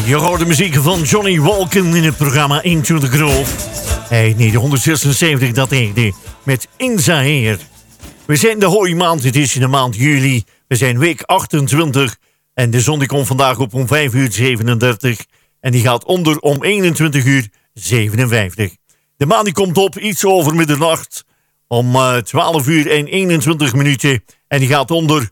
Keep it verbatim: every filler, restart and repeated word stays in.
Je hoort de muziek van Johnny Walken in het programma Into the Groove. Hij negentien zesenzeventig dateerde met Inzaheer. We zijn de hooimaand, het is in de maand juli. We zijn week achtentwintig en de zon die komt vandaag op om vijf uur zevenendertig. En die gaat onder om eenentwintig uur zevenenvijftig. De maan die komt op iets over middernacht om uh, twaalf uur en eenentwintig minuten. En die gaat onder